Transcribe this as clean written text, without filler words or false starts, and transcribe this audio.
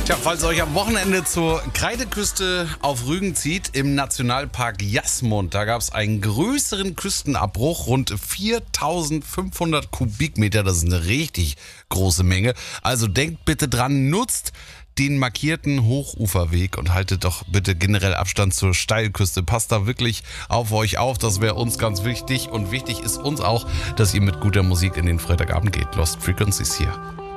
Tja, falls ihr euch am Wochenende zur Kreideküste auf Rügen zieht, im Nationalpark Jasmund, da gab es einen größeren Küstenabbruch, rund 4.500 Kubikmeter, das ist eine richtig große Menge. Also denkt bitte dran, nutzt den markierten Hochuferweg und haltet doch bitte generell Abstand zur Steilküste. Passt da wirklich auf euch auf, das wäre uns ganz wichtig. Und wichtig ist uns auch, dass ihr mit guter Musik in den Freitagabend geht. Lost Frequencies hier.